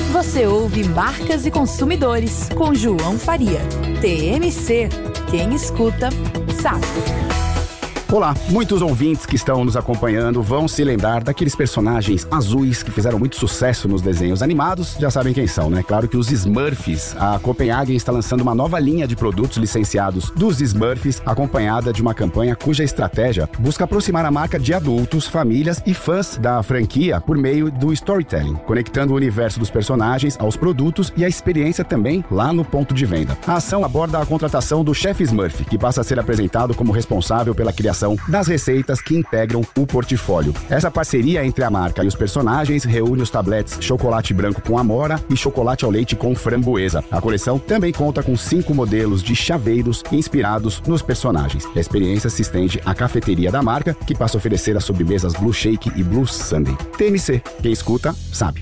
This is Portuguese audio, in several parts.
Você ouve Marcas e Consumidores, com João Faria. TMC, quem escuta, sabe. Olá, muitos ouvintes que estão nos acompanhando vão se lembrar daqueles personagens azuis que fizeram muito sucesso nos desenhos animados, já sabem quem são, né? Claro que os Smurfs. A Copenhagen está lançando uma nova linha de produtos licenciados dos Smurfs, acompanhada de uma campanha cuja estratégia busca aproximar a marca de adultos, famílias e fãs da franquia por meio do storytelling, conectando o universo dos personagens aos produtos e a experiência também lá no ponto de venda. A ação aborda a contratação do chefe Smurf, que passa a ser apresentado como responsável pela criação das receitas que integram o portfólio. Essa parceria entre a marca e os personagens reúne os tabletes chocolate branco com amora e chocolate ao leite com framboesa. A coleção também conta com 5 modelos de chaveiros inspirados nos personagens. A experiência se estende à cafeteria da marca, que passa a oferecer as sobremesas Blue Shake e Blue Sunday. TMC, quem escuta, sabe.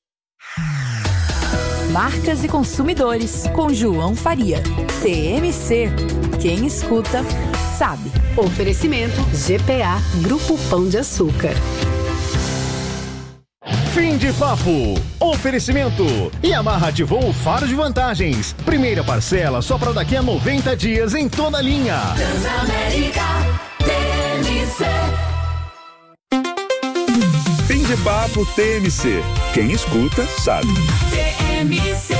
Marcas e Consumidores, com João Faria. TMC, quem escuta, sabe. Oferecimento GPA, Grupo Pão de Açúcar. Fim de papo. Oferecimento. Yamaha ativou o faro de vantagens. Primeira parcela só para daqui a 90 dias em toda a linha. Transamérica, TMC. Fim de papo TMC. Quem escuta, sabe. TMC.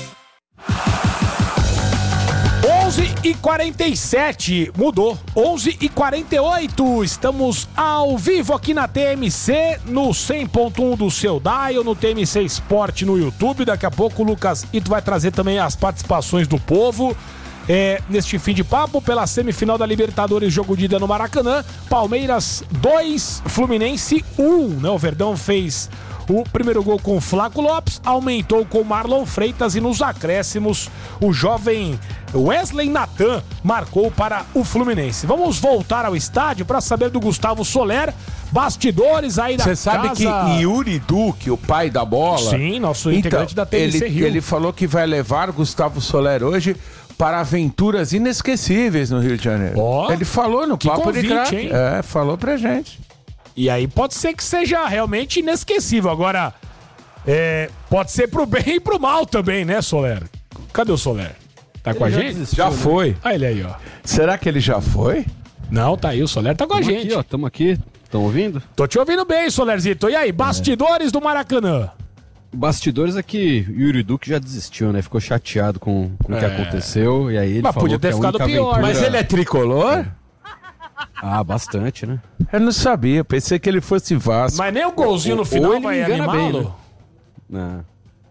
11h47, mudou, 11h48, estamos ao vivo aqui na TMC, no 100.1 do seu dial, no TMC Sport no YouTube. Daqui a pouco o Lucas Ito vai trazer também as participações do povo neste fim de papo pela semifinal da Libertadores, jogo de ida no Maracanã. Palmeiras 2, Fluminense 1, né? O Verdão fez o primeiro gol com o Flaco Lopes, aumentou com o Marlon Freitas e nos acréscimos o jovem Wesley Natan marcou para o Fluminense. Vamos voltar ao estádio para saber do Gustavo Soler, bastidores aí da casa. Você sabe que Yuri Duque, o pai da bola... Sim, nosso integrante da TMC Rio. Ele falou que vai levar Gustavo Soler hoje para aventuras inesquecíveis no Rio de Janeiro. Ele falou no Papo de Craque. Falou pra gente. E aí pode ser que seja realmente inesquecível. Agora, pode ser pro bem e pro mal também, né, Soler? Cadê o Soler? Tá com a gente? Desistiu, já foi. Olha ele aí, ó. Será que ele já foi? Não, tá aí, o Soler tá com a gente. Aqui, ó, tamo aqui. Estão ouvindo? Tô te ouvindo bem, Solerzito. E aí, bastidores do Maracanã? Bastidores é que Yuri Duque já desistiu, né? Ficou chateado com o que aconteceu. E aí ele falou podia ter ficado pior. Aventura... Mas ele é tricolor? Ah, bastante, né? Eu não sabia, pensei que ele fosse Vasco. Mas nem o golzinho no final vai animá-lo? Não.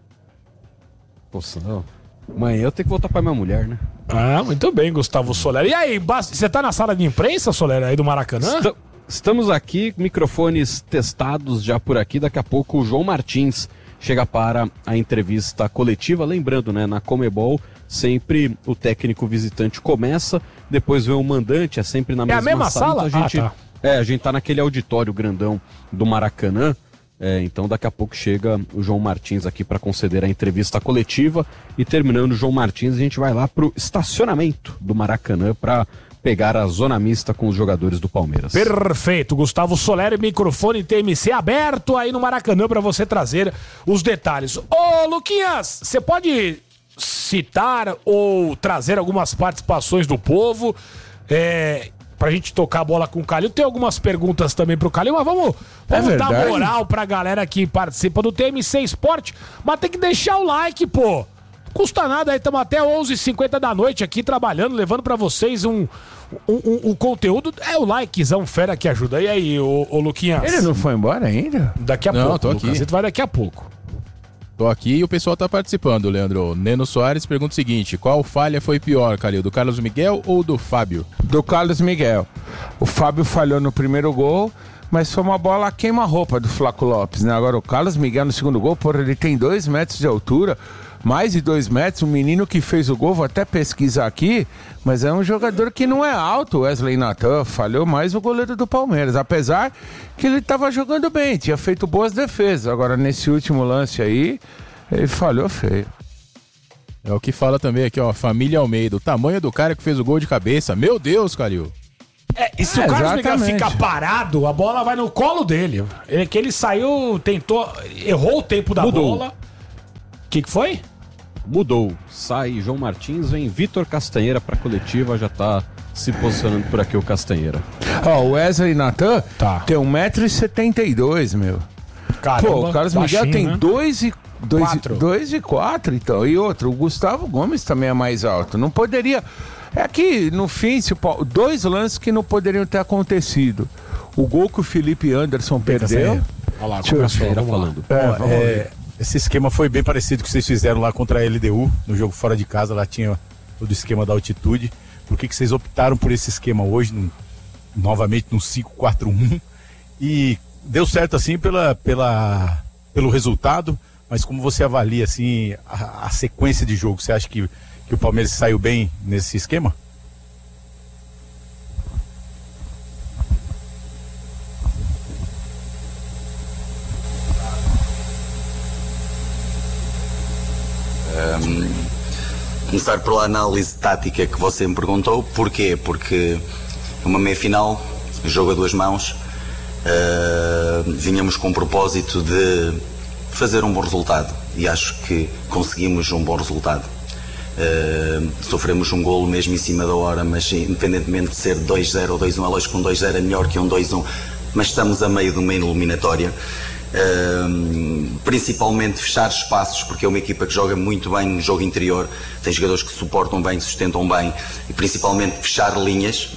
Poxa, não. Amanhã eu tenho que voltar pra minha mulher, né? Ah, muito bem, Gustavo Soler. E aí, você tá na sala de imprensa, Soler, aí do Maracanã? Estamos aqui, microfones testados já por aqui. Daqui a pouco o João Martins chega para a entrevista coletiva. Lembrando, né, na Comebol, sempre o técnico visitante começa, depois vem o mandante, é sempre na mesma sala? Então a gente tá naquele auditório grandão do Maracanã. Então daqui a pouco chega o João Martins aqui para conceder a entrevista coletiva. E terminando o João Martins, a gente vai lá pro estacionamento do Maracanã para pegar a zona mista com os jogadores do Palmeiras. Perfeito, Gustavo Soler, microfone TMC aberto aí no Maracanã para você trazer os detalhes. Ô, Luquinhas, você pode citar ou trazer algumas participações do povo pra gente tocar a bola com o Calil? Tem algumas perguntas também pro Calil, mas vamos dar moral pra galera que participa do TMC Sport, mas tem que deixar o like, pô. Custa nada, aí estamos até 11h50 da noite aqui trabalhando, levando pra vocês um conteúdo. É o likezão fera que ajuda. E aí, ô Luquinhas? Ele não foi embora ainda? Daqui a pouco, tô aqui. Lucas, vai daqui a pouco. Tô aqui e o pessoal tá participando, Leandro. Neno Soares pergunta o seguinte: qual falha foi pior, Calil? Do Carlos Miguel ou do Fábio? Do Carlos Miguel. O Fábio falhou no primeiro gol, mas foi uma bola queima-roupa do Flaco Lopes, né? Agora o Carlos Miguel no segundo gol, porra, ele tem 2 metros de altura, mais de 2 metros, o menino que fez o gol, vou até pesquisar aqui, mas é um jogador que não é alto, o Wesley Natan, falhou mais o goleiro do Palmeiras, apesar que ele estava jogando bem, tinha feito boas defesas, agora nesse último lance aí, ele falhou feio. É o que fala também aqui, ó, Família Almeida, o tamanho do cara que fez o gol de cabeça, meu Deus, Calil. E se o Carlos Miguel ficar parado, a bola vai no colo dele. Ele saiu, tentou, errou o tempo da bola. que foi? Mudou. Sai João Martins, vem Vitor Castanheira pra coletiva, já tá se posicionando por aqui o Castanheira. Ó, o Wesley Natan tem 1,72 m, meu. Caramba, pô, o Carlos Miguel baixinho, tem né? 2,4, então. E outro, o Gustavo Gomes também é mais alto. Não poderia... É que, no fim, dois lances que não poderiam ter acontecido. O gol que o Felipe Anderson perdeu... Olha lá, Deixa eu ver. falando. Esse esquema foi bem parecido com o que vocês fizeram lá contra a LDU, no jogo fora de casa, lá tinha todo o esquema da altitude. Por que vocês optaram por esse esquema hoje, novamente no 5-4-1? E deu certo assim pelo resultado, mas como você avalia assim a sequência de jogo? Você acha que o Palmeiras saiu bem nesse esquema? Começar pela análise tática que você me perguntou. Porquê? Porque uma meia-final, jogo a duas mãos, vinhamos com o propósito de fazer um bom resultado e acho que conseguimos um bom resultado. Sofremos um golo mesmo em cima da hora, mas independentemente de ser 2-0 ou 2-1, lógico que um 2-0 é melhor que um 2-1, mas estamos a meio de uma eliminatória. Principalmente fechar espaços, porque é uma equipa que joga muito bem no jogo interior, tem jogadores que suportam bem, sustentam bem, e principalmente fechar linhas.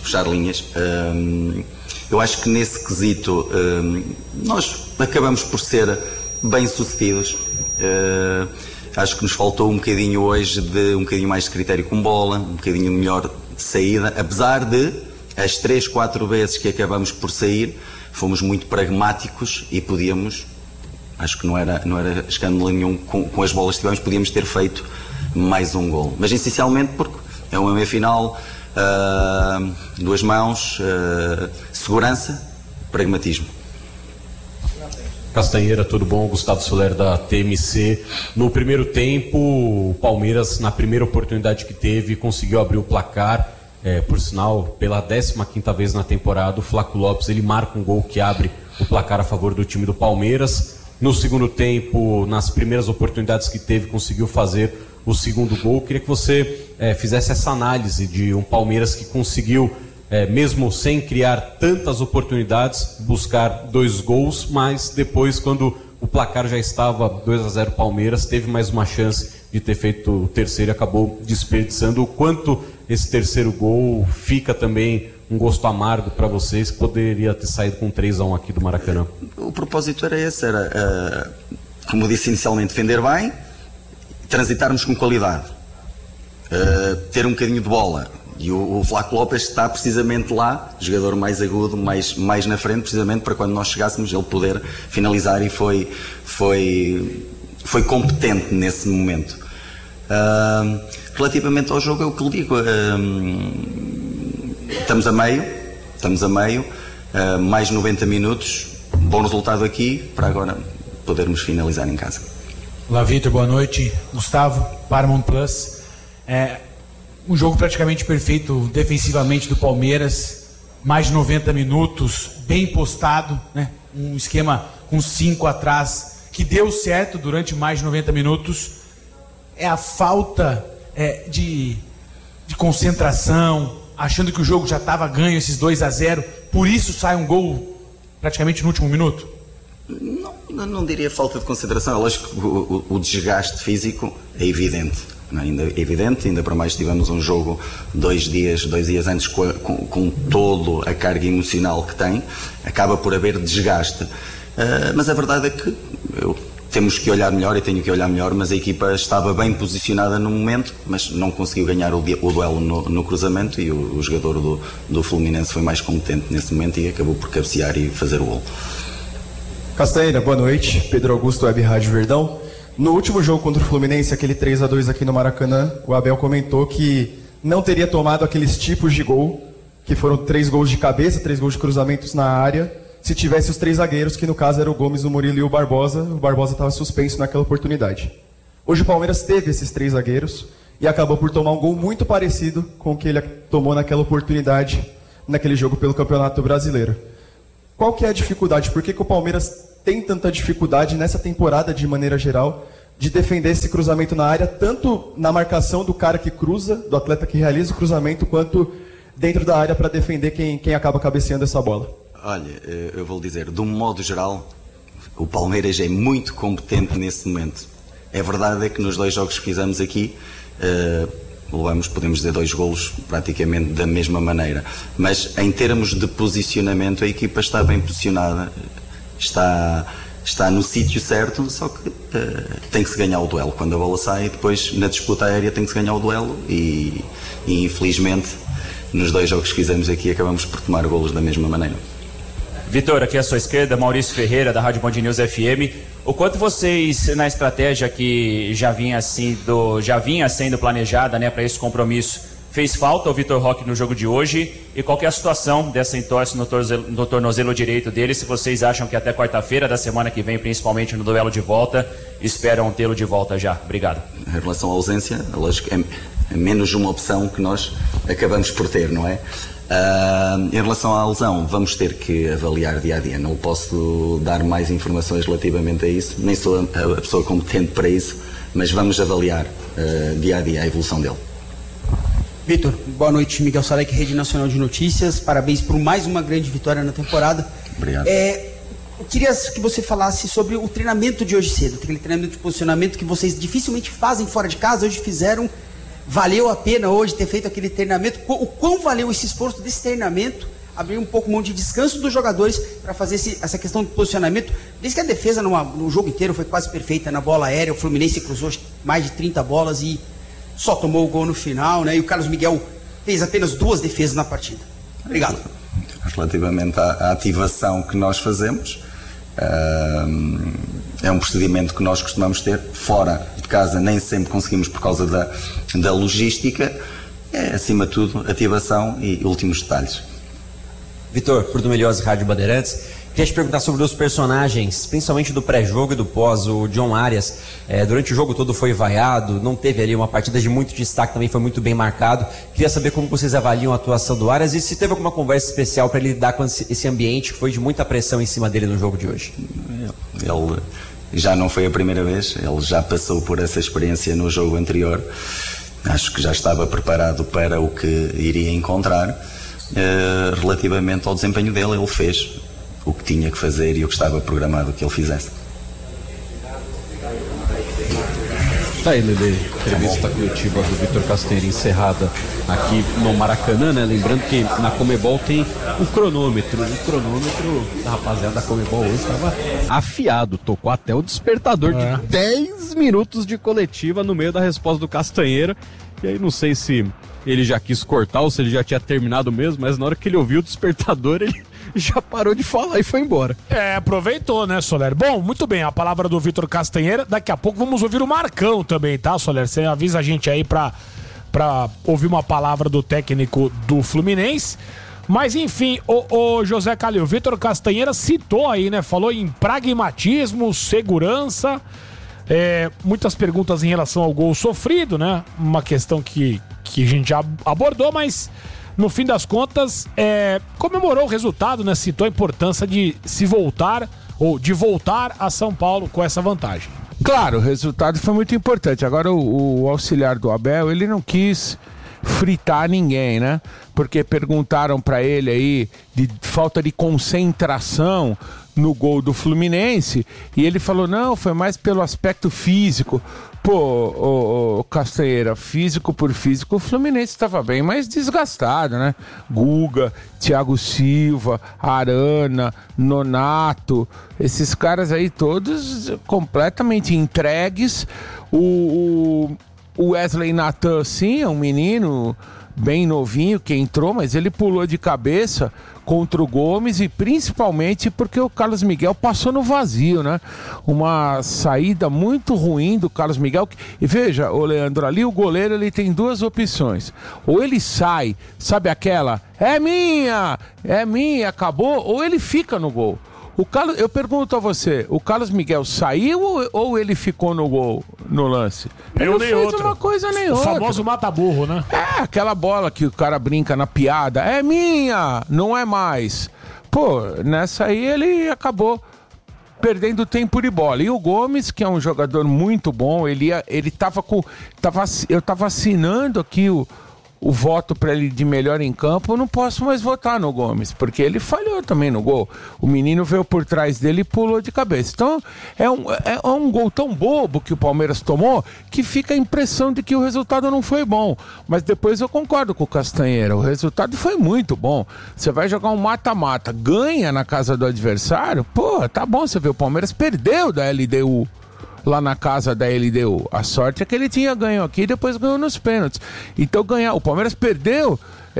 Eu acho que nesse quesito nós acabamos por ser bem sucedidos. Acho que nos faltou um bocadinho hoje de um bocadinho mais de critério com bola, um bocadinho melhor de saída, apesar de as 3-4 vezes que acabamos por sair fomos muito pragmáticos e podíamos, acho que não era escândalo nenhum com as bolas que tivemos, podíamos ter feito mais um gol. Mas essencialmente porque é uma meia-final, duas mãos, segurança, pragmatismo. Castanheira, tudo bom? Gustavo Soler da TMC. No primeiro tempo, o Palmeiras, na primeira oportunidade que teve, conseguiu abrir o placar. Por sinal, pela 15ª vez na temporada, o Flaco Lopes ele marca um gol que abre o placar a favor do time do Palmeiras. No segundo tempo, nas primeiras oportunidades que teve, conseguiu fazer o segundo gol. Queria que você fizesse essa análise de um Palmeiras que conseguiu, mesmo sem criar tantas oportunidades, buscar 2 gols, mas depois, quando o placar já estava 2-0 Palmeiras, teve mais uma chance de ter feito o terceiro e acabou desperdiçando. O quanto esse terceiro gol fica também um gosto amargo para vocês, que poderia ter saído com 3-1 aqui do Maracanã? O propósito era esse, como eu disse inicialmente, defender bem, transitarmos com qualidade, ter um bocadinho de bola. E o Flaco Lopes está precisamente lá, jogador mais agudo, mais na frente, precisamente para quando nós chegássemos ele poder finalizar, e foi competente nesse momento. Relativamente ao jogo, é o que lhe digo, estamos a meio, mais 90 minutos, bom resultado aqui, para agora podermos finalizar em casa. Olá, Vitor, boa noite. Gustavo, Paramount Plus. Um jogo praticamente perfeito defensivamente do Palmeiras, mais de 90 minutos, bem postado, né? Um esquema com 5 atrás, que deu certo durante mais de 90 minutos. É a falta de concentração, achando que o jogo já estava ganho, esses 2-0, por isso sai um gol praticamente no último minuto? Não diria falta de concentração, é lógico que o desgaste físico é evidente. Ainda para mais tivemos um jogo 2 dias antes com toda a carga emocional que tem, acaba por haver desgaste. Mas a verdade é que temos que olhar melhor, e tenho que olhar melhor, mas a equipa estava bem posicionada no momento, mas não conseguiu ganhar o duelo no cruzamento, e o jogador do Fluminense foi mais competente nesse momento e acabou por cabecear e fazer o gol. Castanheira, boa noite. Pedro Augusto, Web Rádio Verdão. No último jogo contra o Fluminense, aquele 3-2 aqui no Maracanã, o Abel comentou que não teria tomado aqueles tipos de gol, que foram 3 gols de cabeça, 3 gols de cruzamentos na área, se tivesse os 3 zagueiros, que no caso eram o Gomes, o Murilo e o Barbosa estava suspenso naquela oportunidade. Hoje o Palmeiras teve esses 3 zagueiros e acabou por tomar um gol muito parecido com o que ele tomou naquela oportunidade, naquele jogo pelo Campeonato Brasileiro. Qual que é a dificuldade? Por que o Palmeiras tem tanta dificuldade nessa temporada, de maneira geral, de defender esse cruzamento na área, tanto na marcação do cara que cruza, do atleta que realiza o cruzamento, quanto dentro da área para defender quem acaba cabeceando essa bola? Olha, eu vou lhe dizer, de um modo geral, o Palmeiras é muito competente nesse momento. É verdade que nos 2 jogos que fizemos aqui, podemos dizer 2 golos praticamente da mesma maneira, mas em termos de posicionamento a equipa está bem posicionada, está no sítio certo, só que tem que se ganhar o duelo. Quando a bola sai, depois na disputa aérea tem que se ganhar o duelo e infelizmente nos 2 jogos que fizemos aqui acabamos por tomar golos da mesma maneira. Vitor, aqui à sua esquerda, Maurício Ferreira, da Rádio Band News FM. O quanto vocês, na estratégia que já vinha sendo planejada, né, para esse compromisso, fez falta o Vitor Roque no jogo de hoje? E qual que é a situação dessa entorse no tornozelo direito dele? Se vocês acham que até quarta-feira da semana que vem, principalmente no duelo de volta, esperam tê-lo de volta já? Obrigado. Em relação à ausência, lógico, é menos uma opção que nós acabamos por ter, não é? Em relação à lesão, vamos ter que avaliar dia a dia. Não posso dar mais informações relativamente a isso, nem sou a pessoa competente para isso, mas vamos avaliar dia a dia a evolução dele. Vitor, boa noite. Miguel Salek, Rede Nacional de Notícias. Parabéns por mais uma grande vitória na temporada. Obrigado. Eu queria que você falasse sobre o treinamento de hoje cedo, aquele treinamento de posicionamento que vocês dificilmente fazem fora de casa, hoje fizeram. Valeu a pena hoje ter feito aquele treinamento? O quão valeu esse esforço desse treinamento? Abrir um pouco mão de descanso dos jogadores para fazer essa questão de posicionamento. Desde que a defesa no jogo inteiro foi quase perfeita na bola aérea, o Fluminense cruzou mais de 30 bolas e só tomou o gol no final, né? E o Carlos Miguel fez apenas 2 defesas na partida. Obrigado. Relativamente à ativação que nós fazemos, é um procedimento que nós costumamos ter fora de casa, nem sempre conseguimos por causa da logística. É, acima de tudo, ativação e últimos detalhes. Vitor, Bruno Melhose, Rádio Bandeirantes. Queria te perguntar sobre os personagens, principalmente do pré-jogo e do pós. O John Arias, durante o jogo todo foi vaiado, não teve ali uma partida de muito destaque, também foi muito bem marcado. Queria saber como vocês avaliam a atuação do Arias e se teve alguma conversa especial para ele lidar com esse ambiente que foi de muita pressão em cima dele no jogo de hoje. Ele já não foi a primeira vez, ele já passou por essa experiência no jogo anterior. Acho que já estava preparado para o que iria encontrar. Relativamente ao desempenho dele, ele fez o que tinha que fazer e o que estava programado que ele fizesse. Tá aí, Lelê, entrevista coletiva do Vitor Castanheira encerrada aqui no Maracanã, né? Lembrando que na Comebol tem o cronômetro. O cronômetro da rapaziada da Comebol hoje estava afiado, tocou até o despertador de 10 minutos de coletiva no meio da resposta do Castanheira. E aí não sei se ele já quis cortar ou se ele já tinha terminado mesmo, mas na hora que ele ouviu o despertador, ele já parou de falar e foi embora. Aproveitou, né, Soler? Bom, muito bem, a palavra do Vitor Castanheira. Daqui a pouco vamos ouvir o Marcão também, tá, Soler? Você avisa a gente aí pra ouvir uma palavra do técnico do Fluminense. Mas enfim, o José Calil, o Vitor Castanheira citou aí, né? Falou em pragmatismo, segurança. Muitas perguntas em relação ao gol sofrido, né? Uma questão que a gente já abordou, mas no fim das contas, comemorou o resultado, né? Citou a importância de se voltar ou de voltar a São Paulo com essa vantagem. Claro, o resultado foi muito importante. Agora o auxiliar do Abel, ele não quis fritar ninguém, né? Porque perguntaram pra ele aí de falta de concentração no gol do Fluminense e ele falou, não, foi mais pelo aspecto físico. Pô, o Castanheira, físico por físico, o Fluminense estava bem mais desgastado, né? Guga, Thiago Silva, Arana, Nonato, esses caras aí todos completamente entregues. O Wesley Natan, sim, é um menino bem novinho que entrou, mas ele pulou de cabeça contra o Gomes e principalmente porque o Carlos Miguel passou no vazio, né? Uma saída muito ruim do Carlos Miguel. E veja, ô Leandro, ali o goleiro ele tem 2 opções. Ou ele sai, sabe aquela? É minha, acabou, ou ele fica no gol. Eu pergunto a você, o Carlos Miguel saiu ou ele ficou no gol, no lance? Ele não fez uma coisa nem outra. O famoso mata-burro, né? Aquela bola que o cara brinca na piada, é minha, não é mais. Pô, nessa aí ele acabou perdendo tempo de bola. E o Gomes, que é um jogador muito bom, eu tava assinando aqui o voto para ele de melhor em campo, eu não posso mais votar no Gomes, porque ele falhou também no gol. O menino veio por trás dele e pulou de cabeça. Então, é um gol tão bobo que o Palmeiras tomou, que fica a impressão de que o resultado não foi bom. Mas depois eu concordo com o Castanheira, o resultado foi muito bom. Você vai jogar um mata-mata, ganha na casa do adversário, pô, tá bom, você vê, o Palmeiras perdeu da LDU. Lá na casa da LDU. A sorte é que ele tinha ganho aqui e depois ganhou nos pênaltis. Então o Palmeiras perdeu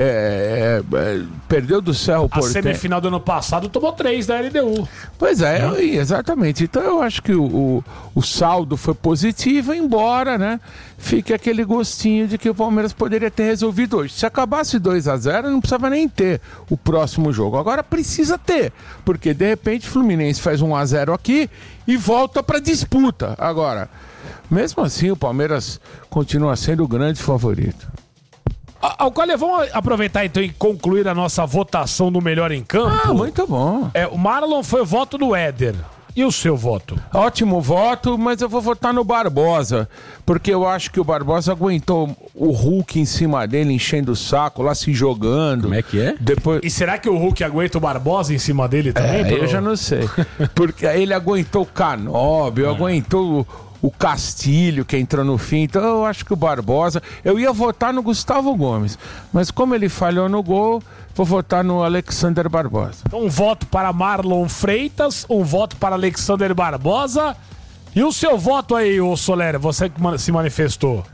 perdeu do Cerro Porteño. A semifinal do ano passado tomou 3 da LDU. Pois exatamente. Então eu acho que o saldo foi positivo, embora, né, fique aquele gostinho de que o Palmeiras poderia ter resolvido hoje. Se acabasse 2-0, não precisava nem ter o próximo jogo. Agora precisa ter, porque de repente o Fluminense faz 1-0 aqui e volta para disputa. Agora, mesmo assim, o Palmeiras continua sendo o grande favorito. Alcalha, vamos aproveitar então e concluir a nossa votação do melhor em campo. Muito bom. O Marlon foi o voto do Éder. E o seu voto? Ótimo voto, mas eu vou votar no Barbosa, porque eu acho que o Barbosa aguentou o Hulk em cima dele, enchendo o saco, lá se jogando. Como é que é? Depois... E será que o Hulk aguenta o Barbosa em cima dele também? Eu já não sei. Porque ele aguentou o Canóbio, aguentou o Castilho, que entrou no fim. Então eu acho que o Barbosa... Eu ia votar no Gustavo Gomes, mas como ele falhou no gol, vou votar no Alexander Barbosa. Então, um voto para Marlon Freitas, um voto para Alexander Barbosa. E o seu voto aí, ô Soler, você que se manifestou?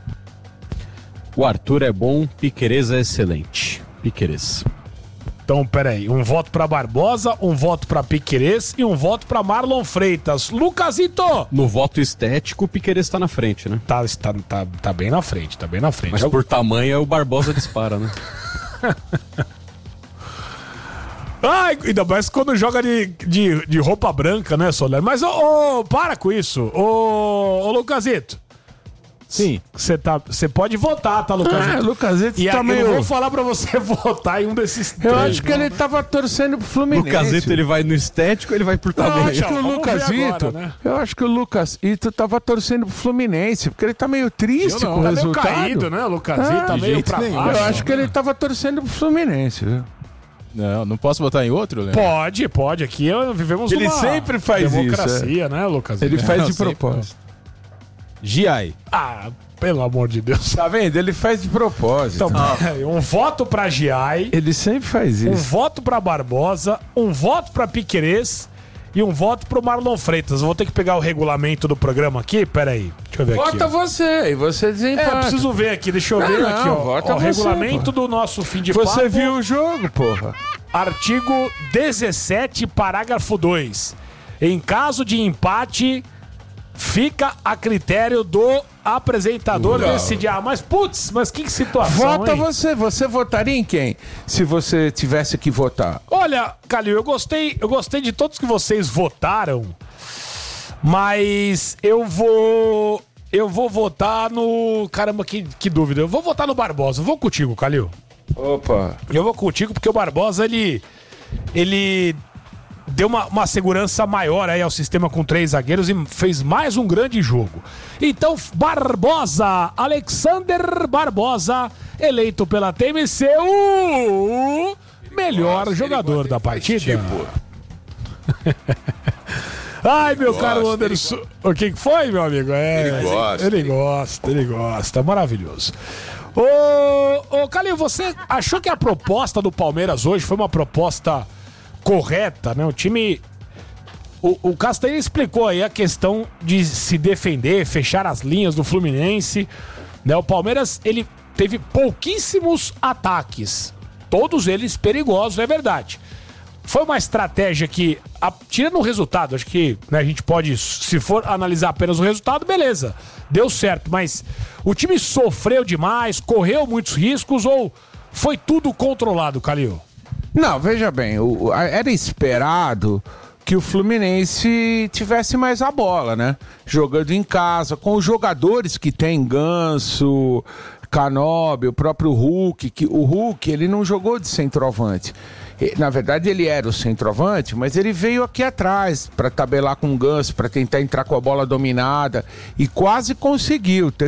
O Arthur é bom, Piquerez é excelente. Piquerez. Então, peraí, um voto para Barbosa, um voto para Piquerez e um voto para Marlon Freitas. Lucasito! No voto estético, o Piquerez tá na frente, né? Tá bem na frente, tá bem na frente. Mas por tamanho, o Barbosa dispara, né? Ai, ainda mais quando joga de roupa branca, né, Soler? Mas, para com isso. Ô, Lucasito. Sim. Você pode votar, tá, Lucasito? Lucasito e tá meio... eu vou falar pra você votar em um desses três. Eu acho que ele tava torcendo pro Fluminense. Lucasito, ele vai no estético, ele vai por tamanho. Eu acho que o Lucasito tava torcendo pro Fluminense, porque ele tá meio triste com o resultado. Tá meio caído, né? O Lucasito tá meio pra baixo. Eu acho que ele tava torcendo pro Fluminense, viu? Não posso votar em outro, Leandro? Pode. Aqui vivemos ele uma sempre faz democracia, né, Lucasito? Ele faz de propósito. Giai. Pelo amor de Deus. Tá vendo? Ele faz de propósito. Então, um voto pra Giai. Ele sempre faz isso. Um voto pra Barbosa, um voto pra Piquerez e um voto pro Marlon Freitas. Eu vou ter que pegar o regulamento do programa aqui, peraí. Deixa eu ver aqui. Vota você, e você desempata. Preciso ver aqui, deixa eu ver aqui, ó. Vota o regulamento do nosso fim de Você papo. viu o jogo, porra. Artigo 17, parágrafo 2. Em caso de empate, fica a critério do apresentador decidir. Mas que situação, Vota hein? você votaria em quem? Se você tivesse que votar. Olha, Calil, eu gostei de todos que vocês votaram, mas eu vou votar no... Caramba, que dúvida. Eu vou votar no Barbosa. Eu vou contigo, Calil. Opa. Eu vou contigo porque o Barbosa, ele deu uma segurança maior aí ao sistema com 3 zagueiros e fez mais um grande jogo. Então, Barbosa, Alexander Barbosa, eleito pela TMC, o melhor jogador da partida. Ai, meu caro Anderson. O que foi, meu amigo? Ele gosta. Maravilhoso. Ô, Calil, você achou que a proposta do Palmeiras hoje foi uma proposta correta, né? O time... O Castanheira explicou aí a questão de se defender, fechar as linhas do Fluminense, né? O Palmeiras, ele teve pouquíssimos ataques, todos eles perigosos, é verdade. Foi uma estratégia que, tirando o resultado, acho que, né, a gente pode, se for analisar apenas o resultado, beleza, deu certo, mas o time sofreu demais, correu muitos riscos ou foi tudo controlado, Calil? Não, veja bem, era esperado que o Fluminense tivesse mais a bola, né? Jogando em casa, com os jogadores que tem, Ganso, Canóbio, o próprio Hulk, que o Hulk, ele não jogou de centroavante. Na verdade, ele era o centroavante, mas ele veio aqui atrás para tabelar com o Ganso, para tentar entrar com a bola dominada e quase conseguiu.